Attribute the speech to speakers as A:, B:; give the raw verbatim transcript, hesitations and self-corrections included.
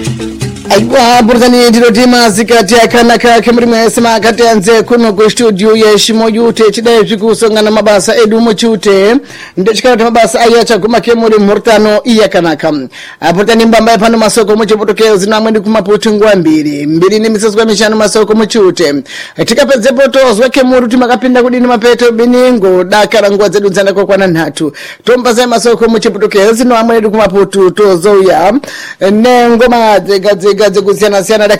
A: Aiwa burudani ndiro tima zikati akanaka kemuri mwesema akati anze kuno ku studio ya Shimo Yute chidai zvikusongana mabasa edu muchute ndechikati mabasa aya chaguma kemuri murtano iyakanaka burudani mbamba pano masoko muchipotokeo zinamwe ndi kumaputu ngwambiri mbiri ni miseswa mishano masoko muchute tikapedze poto zwa kemuri timakapinda kudini mapeto biningo dakara ngwa zedu nzana kwa kwana nhatu tombaza masoko muchipotokeo zinamwe ndi kumaputu tozouya nengoma dzega dzega dzekusiana siana